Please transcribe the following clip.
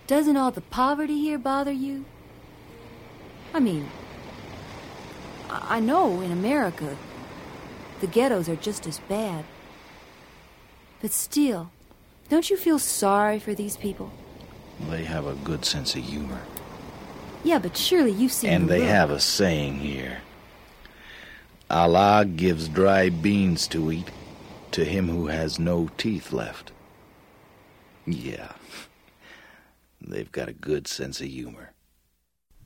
Doesn't all the poverty here bother you? I mean, I know in America, the ghettos are just as bad. But still, don't you feel sorry for these people? They have a good sense of humor. Yeah, but surely you've seen And the they world. have a saying here. Allah gives dry beans to eat to him who has no teeth left. Yeah, they've got a good sense of humor.